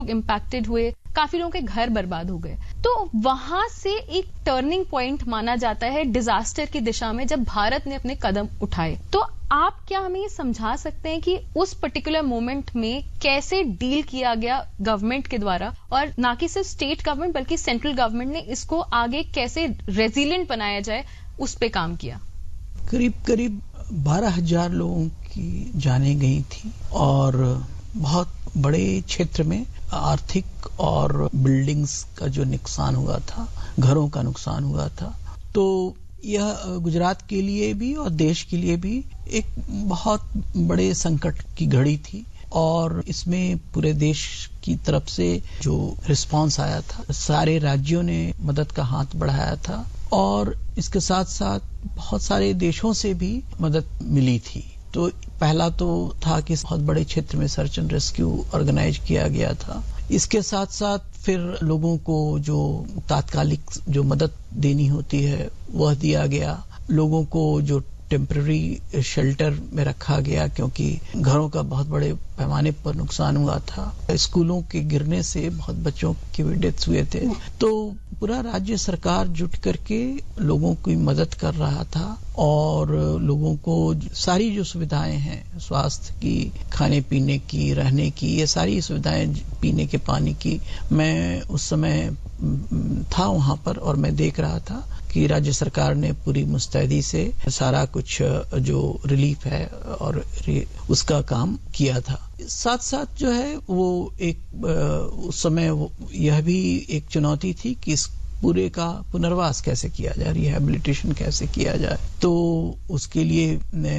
Impacted हुए, काफी लोगों के घर बर्बाद हो गए। तो वहां से एक टर्निंग पॉइंट माना जाता है डिजास्टर की दिशा में जब भारत ने अपने कदम उठाए। तो आप क्या हमें ये समझा सकते हैं कि उस पर्टिकुलर मोमेंट में कैसे डील किया गया गवर्नमेंट के द्वारा, और ना कि सिर्फ स्टेट गवर्नमेंट बल्कि सेंट्रल गवर्नमेंट ने इसको आगे कैसे रेजिलिएंट बनाया जाए, उस पे काम किया? करीब 12,000 लोगों की जानें गई थी और बहुत बड़े क्षेत्र में आर्थिक और बिल्डिंग्स का जो नुकसान हुआ था, घरों का नुकसान हुआ था। तो यह गुजरात के लिए भी और देश के लिए भी एक बहुत बड़े संकट की घड़ी थी और इसमें पूरे देश की तरफ से जो रिस्पांस आया था, सारे राज्यों ने मदद का हाथ बढ़ाया था और इसके साथ साथ बहुत सारे देशों से भी मदद मिली थी। तो पहला तो था कि बहुत बड़े क्षेत्र में सर्च एंड रेस्क्यू ऑर्गेनाइज किया गया था। इसके साथ साथ फिर लोगों को जो तात्कालिक जो मदद देनी होती है वह दिया गया। लोगों को जो टेम्पररी शेल्टर में रखा गया क्योंकि घरों का बहुत बड़े पैमाने पर नुकसान हुआ था। स्कूलों के गिरने से बहुत बच्चों के भी डेथ्स हुए थे। तो पूरा राज्य सरकार जुट करके लोगों की मदद कर रहा था और लोगों को सारी जो सुविधाएं हैं, स्वास्थ्य की, खाने पीने की, रहने की, ये सारी सुविधाएं, पीने के पानी की, मैं उस समय था वहां पर और मैं देख रहा था कि राज्य सरकार ने पूरी मुस्तैदी से सारा कुछ जो रिलीफ है और उसका काम किया था। साथ साथ जो है वो एक उस समय यह भी एक चुनौती थी कि इस पूरे का पुनर्वास कैसे किया जाए, रिहैबिलिटेशन कैसे किया जाए। तो उसके लिए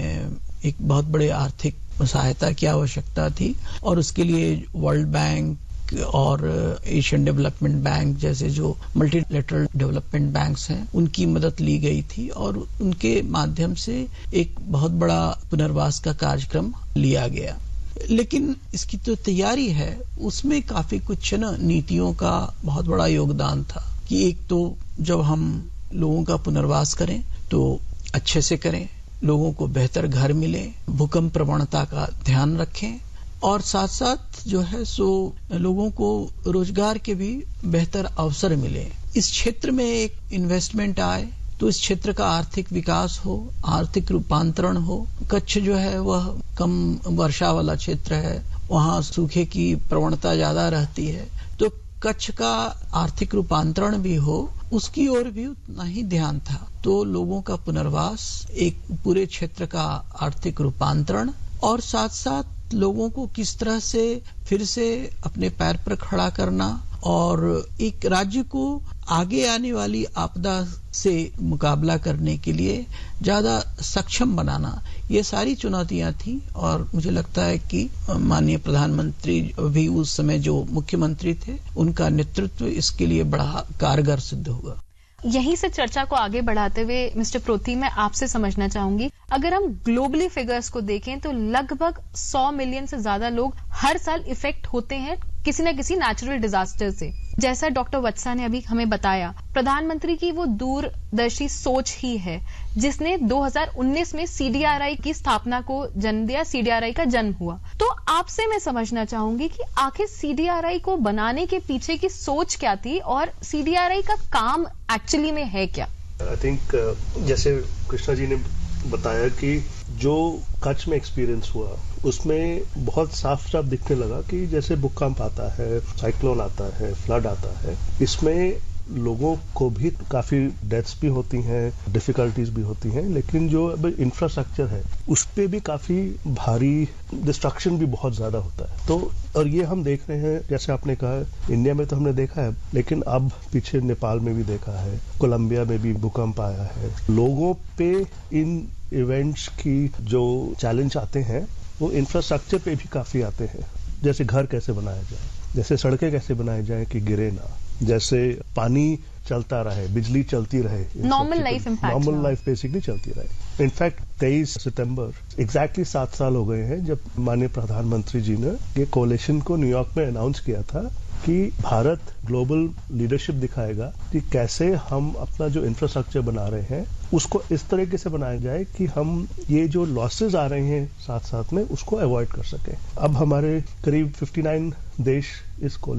एक बहुत बड़े आर्थिक सहायता की आवश्यकता थी और उसके लिए वर्ल्ड बैंक और एशियन डेवलपमेंट बैंक जैसे जो मल्टीलेटरल डेवलपमेंट बैंक्स हैं, उनकी मदद ली गई थी और उनके माध्यम से एक बहुत बड़ा पुनर्वास का कार्यक्रम लिया गया। लेकिन इसकी तो तैयारी है, उसमें काफी कुछ नीतियों का बहुत बड़ा योगदान था कि एक तो जब हम लोगों का पुनर्वास करें तो अच्छे से करें, लोगों को बेहतर घर मिले, भूकंप प्रवणता का ध्यान रखें और साथ साथ जो है सो लोगों को रोजगार के भी बेहतर अवसर मिले। इस क्षेत्र में एक इन्वेस्टमेंट आए तो इस क्षेत्र का आर्थिक विकास हो, आर्थिक रूपांतरण हो। कच्छ जो है वह कम वर्षा वाला क्षेत्र है, वहां सूखे की प्रवणता ज्यादा रहती है, तो कच्छ का आर्थिक रूपांतरण भी हो, उसकी ओर भी उतना ही ध्यान था। तो लोगों का पुनर्वास, एक पूरे क्षेत्र का आर्थिक रूपांतरण और साथ साथ लोगों को किस तरह से फिर से अपने पैर पर खड़ा करना और एक राज्य को आगे आने वाली आपदा से मुकाबला करने के लिए ज्यादा सक्षम बनाना, ये सारी चुनौतियां थी। और मुझे लगता है कि माननीय प्रधानमंत्री भी उस समय जो मुख्यमंत्री थे, उनका नेतृत्व इसके लिए बड़ा कारगर सिद्ध हुआ। यहीं से चर्चा को आगे बढ़ाते हुए मिस्टर प्रोथी, मैं आपसे समझना चाहूंगी, अगर हम ग्लोबली फिगर्स को देखें तो लगभग 100 मिलियन से ज्यादा लोग हर साल इफेक्ट होते हैं किसी न किसी नेचुरल डिजास्टर से। जैसा डॉक्टर वत्सा ने अभी हमें बताया, प्रधानमंत्री की वो दूरदर्शी सोच ही है जिसने 2019 में सीडीआरआई की स्थापना को जन्म दिया, सीडीआरआई का जन्म हुआ। तो आपसे मैं समझना चाहूंगी कि आखिर सीडीआरआई को बनाने के पीछे की सोच क्या थी और सीडीआरआई का काम एक्चुअली में है क्या? आई थिंक जैसे कृष्णा जी ने बताया कि जो कच्छ में एक्सपीरियंस हुआ उसमें बहुत साफ साफ दिखने लगा कि जैसे भूकंप आता है, साइक्लोन आता है, फ्लड आता है, इसमें लोगों को भी काफी डेथ्स भी होती हैं, डिफिकल्टीज भी होती हैं, लेकिन जो अब इंफ्रास्ट्रक्चर है उस पे भी काफी भारी डिस्ट्रक्शन भी बहुत ज्यादा होता है। तो और ये हम देख रहे हैं, जैसे आपने कहा इंडिया में तो हमने देखा है, लेकिन अब पीछे नेपाल में भी देखा है, कोलंबिया में भी भूकंप आया है। लोगों पे इन इवेंट्स की जो चैलेंज आते हैं वो इंफ्रास्ट्रक्चर पे भी काफी आते हैं। जैसे घर कैसे बनाया जाए, जैसे सड़कें कैसे बनाई जाए कि गिरे ना, जैसे पानी चलता रहे, बिजली चलती रहे, नॉर्मल लाइफ बेसिकली चलती रहे। इनफैक्ट 23 सितंबर एग्जैक्टली 7 साल हो गए हैं जब माननीय प्रधानमंत्री जी ने ये कोalition को न्यूयॉर्क में अनाउंस किया था कि भारत ग्लोबल लीडरशिप दिखाएगा कि कैसे हम अपना जो इंफ्रास्ट्रक्चर बना रहे हैं उसको इस तरीके से बनाया जाए कि हम ये जो लॉसेस आ रहे हैं साथ साथ में उसको अवॉइड कर सकें। अब हमारे करीब 59 देश इस